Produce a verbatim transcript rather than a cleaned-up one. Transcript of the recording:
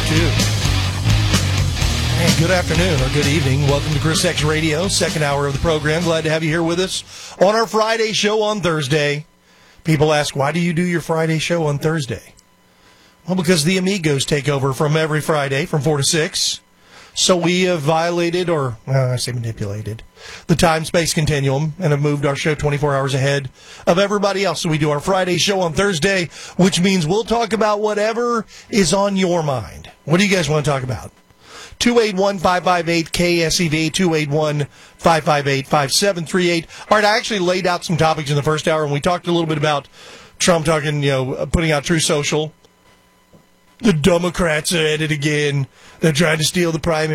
two. And good afternoon or good evening. Welcome to Chris X Radio, second hour of the program. Glad to have you here with us on our Friday show on Thursday. People ask, why do you do your Friday show on Thursday? Well, because the Amigos take over from every Friday from four to six. So we have violated, or well, I say manipulated, the time-space continuum and have moved our show twenty-four hours ahead of everybody else. So we do our Friday show on Thursday, which means we'll talk about whatever is on your mind. What do you guys want to talk about? two eight one, five five eight, K S E V, two eight one, five five eight, five seven three eight. All right, I actually laid out some topics in the first hour, and we talked a little bit about Trump talking, you know, putting out True Social. The Democrats are at it again. They're trying to steal the primary.